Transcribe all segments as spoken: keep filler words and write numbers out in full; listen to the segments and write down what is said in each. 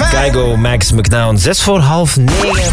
Kygo, Max McNown, zes voor half negen.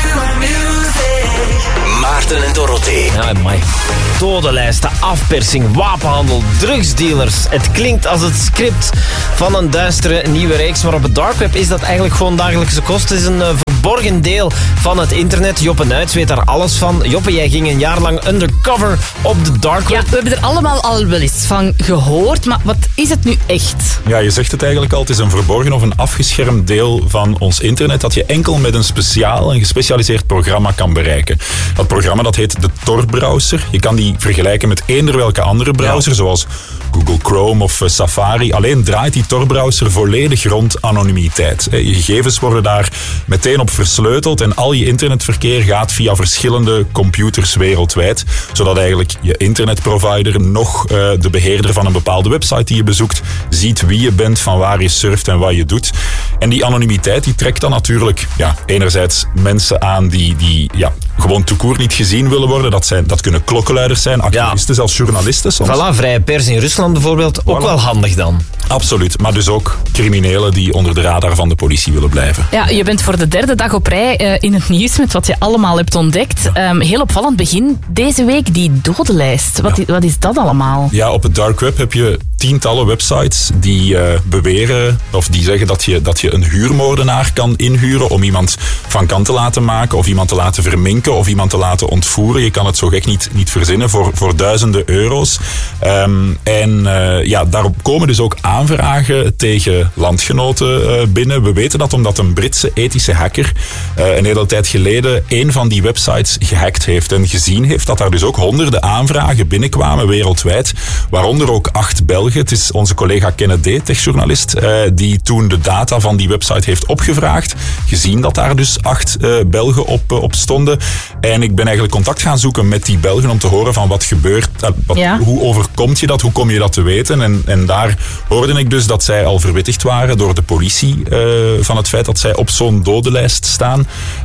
Maarten en Dorothee. Ja, amai. Dodenlijsten, afpersing, wapenhandel, drugsdealers. Het klinkt als het script van een duistere nieuwe reeks, maar op het dark web is dat eigenlijk gewoon dagelijkse kost. Het is een uh, verborgen deel van het internet. Joppe Nuits weet daar alles van. Joppe, jij ging een jaar lang undercover op de dark web. Ja, we hebben er allemaal al wel eens van gehoord, maar wat is het nu echt? Ja, je zegt het eigenlijk al. Het is een verborgen of een afgeschermd deel van ons internet dat je enkel met een speciaal en gespecialiseerd programma kan bereiken. Dat programma dat heet de Tor-browser. Je kan die vergelijken met eender welke andere browser, ja. zoals Google Chrome of Safari. Alleen draait die Tor-browser volledig rond anonimiteit. Je gegevens worden daar meteen op versleuteld en al je internetverkeer gaat via verschillende computers wereldwijd, zodat eigenlijk je internetprovider nog uh, de beheerder van een bepaalde website die je bezoekt ziet wie je bent, van waar je surft en wat je doet. En die anonimiteit die trekt dan natuurlijk ja, enerzijds mensen aan die, die ja, gewoon toekoor niet gezien willen worden. Dat, zijn, dat kunnen klokkenluiders zijn, activisten, ja. zelfs journalisten soms. Voilà, vrije pers in Rusland bijvoorbeeld, ook voilà. wel handig dan. Absoluut, maar dus ook criminelen die onder de radar van de politie willen blijven. Ja, je bent voor de derde dag op rij uh, in het nieuws met wat je allemaal hebt ontdekt. Um, heel opvallend begin deze week, die dodenlijst. Wat, ja. wat is dat allemaal? Ja, op het dark web heb je tientallen websites die uh, beweren of die zeggen dat je, dat je een huurmoordenaar kan inhuren om iemand van kant te laten maken of iemand te laten verminken of iemand te laten ontvoeren. Je kan het zo gek niet, niet verzinnen voor, voor duizenden euro's. Um, en uh, ja, daarop komen dus ook aanvragen tegen landgenoten uh, binnen. We weten dat omdat een Britse ethische hacker uh, een hele tijd geleden een van die websites gehackt heeft en gezien heeft dat daar dus ook honderden aanvragen binnenkwamen wereldwijd, waaronder ook acht Belgen. Het is onze collega Kenneth D., techjournalist, uh, die toen de data van die website heeft opgevraagd, gezien dat daar dus acht uh, Belgen op, uh, op stonden. En ik ben eigenlijk contact gaan zoeken met die Belgen om te horen van wat gebeurt, uh, wat, ja. hoe overkomt je dat, hoe kom je dat te weten? En, en daar hoorde ik dus dat zij al verwittigd waren door de politie uh, van het feit dat zij op zo'n dodenlijst staan.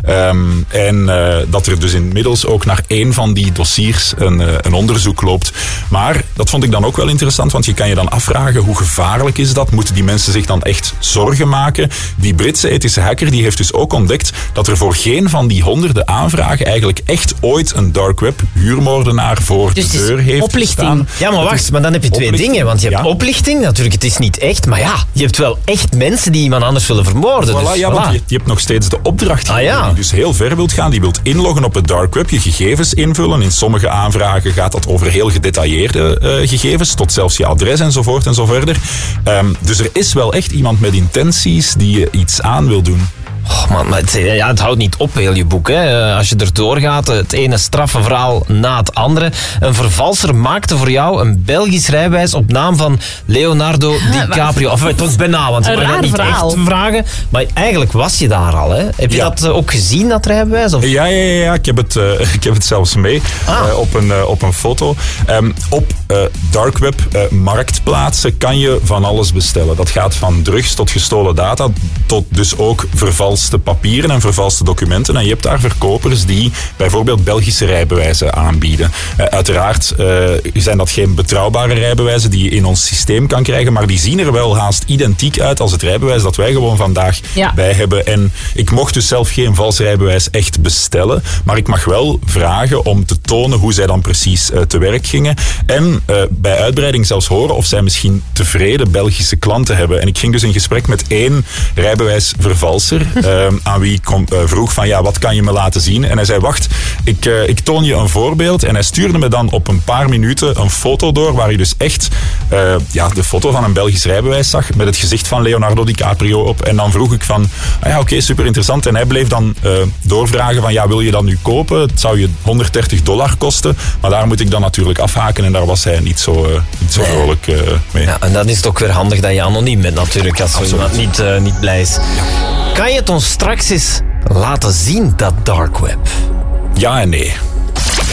Um, en uh, dat er dus inmiddels ook naar één van die dossiers een, uh, een onderzoek loopt. Maar dat vond ik dan ook wel interessant, want je kan je dan afvragen hoe gevaarlijk is dat? Moeten die mensen zich dan echt zorgen maken? Die Britse ethische hacker die heeft dus ook ontdekt dat er voor geen van die honderden aanvragen eigenlijk echt ooit een dark web huurmoordenaar voor dus de deur heeft oplichting. gestaan. Ja, maar wacht, maar dan heb je twee dingen. Want je hebt ja. oplichting, natuurlijk, het is niet echt. Maar ja, je hebt wel echt mensen die iemand anders willen vermoorden. Voilà, dus, ja, voilà. want je, je hebt nog steeds de opdracht ah, ja. die dus heel ver wilt gaan. Die wilt inloggen op het dark web, je gegevens invullen. In sommige aanvragen gaat dat over heel gedetailleerde uh, gegevens, tot zelfs je adres enzovoort en zo verder. Um, dus er is wel echt iemand met intenties die je iets aan wil doen. Oh man, maar het, ja, het houdt niet op, heel je boek. Hè. Als je erdoor gaat, het ene straffe verhaal na het andere. Een vervalser maakte voor jou een Belgisch rijbewijs op naam van Leonardo DiCaprio. Of het was bijna, want je mag dat niet verhaal. echt vragen. Maar eigenlijk was je daar al. Hè. Heb je ja. dat ook gezien, dat rijbewijs? Of? Ja, ja, ja, ja. Ik, heb het, uh, ik heb het zelfs mee ah. uh, op, een, uh, op een foto. Um, op uh, dark web uh, marktplaatsen kan je van alles bestellen. Dat gaat van drugs tot gestolen data, tot dus ook vervalsing. Vervalste papieren en vervalste documenten. En je hebt daar verkopers die bijvoorbeeld Belgische rijbewijzen aanbieden. Uh, uiteraard uh, zijn dat geen betrouwbare rijbewijzen die je in ons systeem kan krijgen, maar die zien er wel haast identiek uit als het rijbewijs dat wij gewoon vandaag ja. bij hebben. En ik mocht dus zelf geen vals rijbewijs echt bestellen, maar ik mag wel vragen om te tonen hoe zij dan precies uh, te werk gingen. En uh, bij uitbreiding zelfs horen of zij misschien tevreden Belgische klanten hebben. En ik ging dus in gesprek met één rijbewijsvervalser, Uh, aan wie ik kom, uh, vroeg van ja, wat kan je me laten zien? En hij zei, wacht, ik, uh, ik toon je een voorbeeld. En hij stuurde me dan op een paar minuten een foto door waar je dus echt uh, ja, de foto van een Belgisch rijbewijs zag met het gezicht van Leonardo DiCaprio op. En dan vroeg ik van, ah ja, oké, okay, super interessant. En hij bleef dan uh, doorvragen van ja, wil je dat nu kopen? Het zou je honderddertig dollar kosten. Maar daar moet ik dan natuurlijk afhaken en daar was hij niet zo, uh, niet zo vrolijk uh, mee. Ja, en dan is het ook weer handig dat je anoniem bent natuurlijk, als zo iemand niet, uh, niet blij is. Ja. Kan je het ons straks eens laten zien, dat dark web? Ja en nee.